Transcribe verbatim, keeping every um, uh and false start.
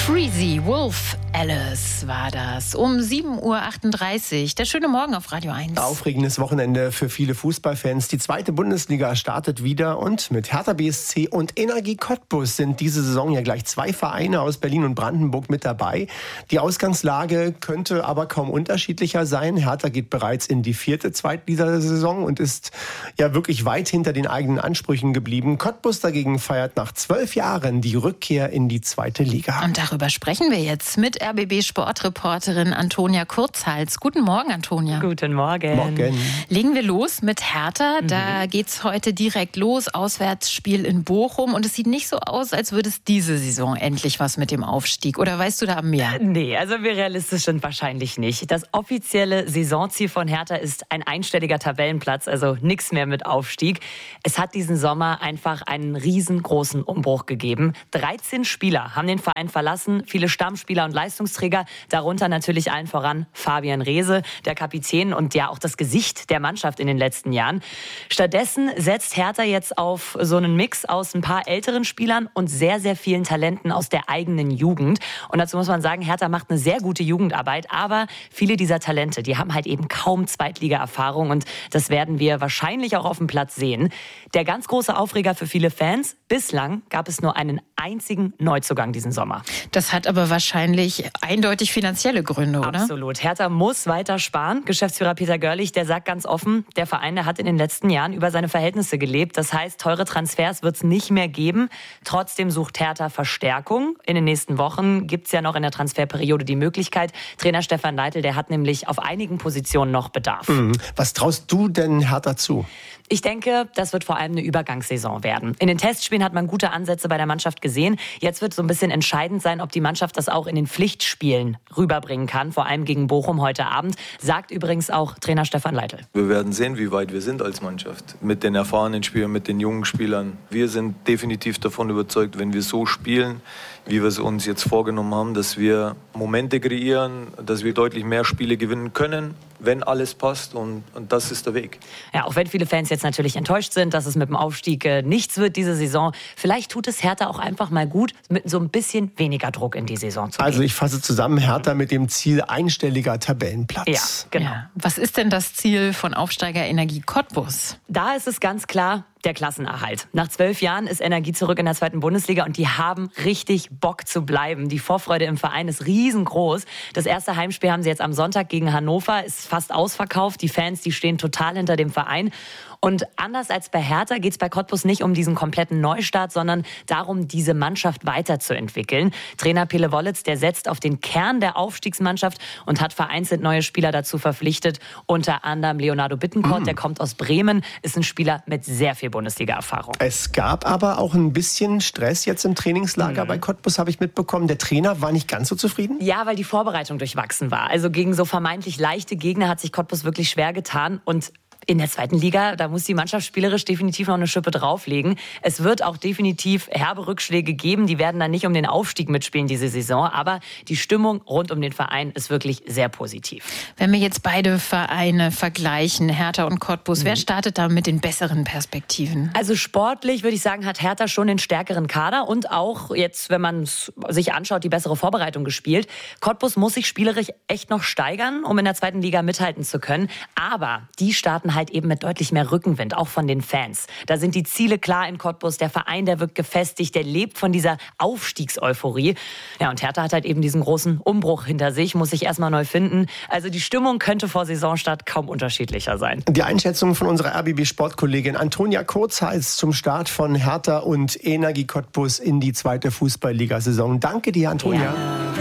Freezy, Wolf Alice war das. Um sieben Uhr achtunddreißig. Der schöne Morgen auf Radio eins. Aufregendes Wochenende für viele Fußballfans. Die zweite Bundesliga startet wieder und mit Hertha B S C und Energie Cottbus sind diese Saison ja gleich zwei Vereine aus Berlin und Brandenburg mit dabei. Die Ausgangslage könnte aber kaum unterschiedlicher sein. Hertha geht bereits in die vierte Zweitligasaison und ist ja wirklich weit hinter den eigenen Ansprüchen geblieben. Cottbus dagegen feiert nach zwölf Jahren die Rückkehr in die zweite Liga. Und darüber sprechen wir jetzt mit R B B-Sportreporterin Antonia Kurzhals. Guten Morgen, Antonia. Guten Morgen. Morgen. Legen wir los mit Hertha. Mhm. Da geht's heute direkt los. Auswärtsspiel in Bochum. Und es sieht nicht so aus, als würde es diese Saison endlich was mit dem Aufstieg. Oder weißt du da mehr? Nee, also wir realistisch sind wahrscheinlich nicht. Das offizielle Saisonziel von Hertha ist ein einstelliger Tabellenplatz, also nichts mehr mit Aufstieg. Es hat diesen Sommer einfach einen riesengroßen Umbruch gegeben. dreizehn Spieler haben den Verein verlassen, viele Stammspieler und Leistungsträger, darunter natürlich allen voran Fabian Reese, der Kapitän und ja auch das Gesicht der Mannschaft in den letzten Jahren. Stattdessen setzt Hertha jetzt auf so einen Mix aus ein paar älteren Spielern und sehr, sehr vielen Talenten aus der eigenen Jugend. Und dazu muss man sagen, Hertha macht eine sehr gute Jugendarbeit, aber viele dieser Talente, die haben halt eben kaum Zweitliga-Erfahrung und das werden wir wahrscheinlich auch auf dem Platz sehen. Der ganz große Aufreger für viele Fans, bislang gab es nur einen einzigen Neuzugang diesen Sommer. Das hat aber wahrscheinlich eindeutig finanzielle Gründe, oder? Absolut. Hertha muss weiter sparen. Geschäftsführer Peter Görlich, der sagt ganz offen, der Verein, der hat in den letzten Jahren über seine Verhältnisse gelebt. Das heißt, teure Transfers wird es nicht mehr geben. Trotzdem sucht Hertha Verstärkung. In den nächsten Wochen gibt es ja noch in der Transferperiode die Möglichkeit. Trainer Stefan Leitl, der hat nämlich auf einigen Positionen noch Bedarf. Mhm. Was traust du denn Hertha zu? Ich denke, das wird vor allem eine Übergangssaison werden. In den Testspielen hat man gute Ansätze bei der Mannschaft gesehen. Jetzt wird so ein bisschen entscheidend sein, ob die Mannschaft das auch in den Pflichtspielen rüberbringen kann, vor allem gegen Bochum heute Abend, sagt übrigens auch Trainer Stefan Leitl. Wir werden sehen, wie weit wir sind als Mannschaft. Mit den erfahrenen Spielern, mit den jungen Spielern. Wir sind definitiv davon überzeugt, wenn wir so spielen, wie wir es uns jetzt vorgenommen haben, dass wir Momente kreieren, dass wir deutlich mehr Spiele gewinnen können, wenn alles passt, und, und das ist der Weg. Ja, auch wenn viele Fans jetzt natürlich enttäuscht sind, dass es mit dem Aufstieg äh, nichts wird diese Saison, vielleicht tut es Hertha auch einfach mal gut, mit so ein bisschen weniger Druck in die Saison zu gehen. Also ich fasse zusammen, Hertha mit dem Ziel einstelliger Tabellenplatz. Ja, genau. Ja. Was ist denn das Ziel von Aufsteiger Energie Cottbus? Da ist es ganz klar, der Klassenerhalt. Nach zwölf Jahren ist Energie zurück in der zweiten Bundesliga und die haben richtig Bock zu bleiben. Die Vorfreude im Verein ist riesengroß. Das erste Heimspiel haben sie jetzt am Sonntag gegen Hannover, ist fast ausverkauft. Die Fans, die stehen total hinter dem Verein. Und anders als bei Hertha geht es bei Cottbus nicht um diesen kompletten Neustart, sondern darum, diese Mannschaft weiterzuentwickeln. Trainer Pele Wollitz, der setzt auf den Kern der Aufstiegsmannschaft und hat vereinzelt neue Spieler dazu verpflichtet. Unter anderem Leonardo Bittencourt, mm. der kommt aus Bremen, ist ein Spieler mit sehr viel Bundesliga-Erfahrung. Es gab aber auch ein bisschen Stress jetzt im Trainingslager mhm. bei Cottbus, habe ich mitbekommen. Der Trainer war nicht ganz so zufrieden? Ja, weil die Vorbereitung durchwachsen war. Also gegen so vermeintlich leichte Gegner hat sich Cottbus wirklich schwer getan und in der zweiten Liga, da muss die Mannschaft spielerisch definitiv noch eine Schippe drauflegen. Es wird auch definitiv herbe Rückschläge geben. Die werden dann nicht um den Aufstieg mitspielen diese Saison. Aber die Stimmung rund um den Verein ist wirklich sehr positiv. Wenn wir jetzt beide Vereine vergleichen, Hertha und Cottbus, mhm. wer startet da mit den besseren Perspektiven? Also sportlich würde ich sagen, hat Hertha schon den stärkeren Kader und auch jetzt, wenn man es sich anschaut, die bessere Vorbereitung gespielt. Cottbus muss sich spielerisch echt noch steigern, um in der zweiten Liga mithalten zu können. Aber die starten halt eben mit deutlich mehr Rückenwind, auch von den Fans. Da sind die Ziele klar in Cottbus, der Verein, der wirkt gefestigt, der lebt von dieser Aufstiegseuphorie. Ja, und Hertha hat halt eben diesen großen Umbruch hinter sich, muss sich erstmal neu finden. Also die Stimmung könnte vor Saisonstart kaum unterschiedlicher sein. Die Einschätzung von unserer R B B-Sportkollegin Antonia Kurzhals zum Start von Hertha und Energie Cottbus in die zweite Fußballligasaison. Danke dir, Antonia. Ja.